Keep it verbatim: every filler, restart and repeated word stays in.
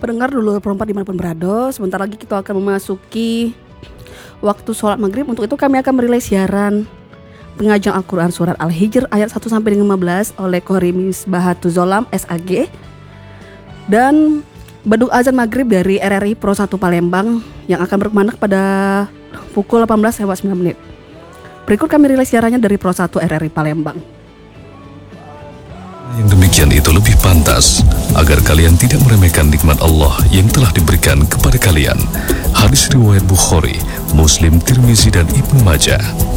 pendengar dulu perempat dimanapun berada, sebentar lagi kita akan memasuki waktu sholat maghrib. Untuk itu kami akan merilai siaran pengajian Al-Quran Surat Al-Hijr ayat satu sampai dengan lima belas oleh Qori Misbahatul Zolam S A G, dan beduk azan maghrib dari R R I Pro satu Palembang yang akan berkumandang pada pukul delapan belas lewat sembilan menit. Berikut kami rilis siarannya dari Pro satu R R I Palembang. Yang demikian itu lebih pantas agar kalian tidak meremehkan nikmat Allah yang telah diberikan kepada kalian. Hadis riwayat Bukhari, Muslim, Tirmizi dan Ibnu Majah.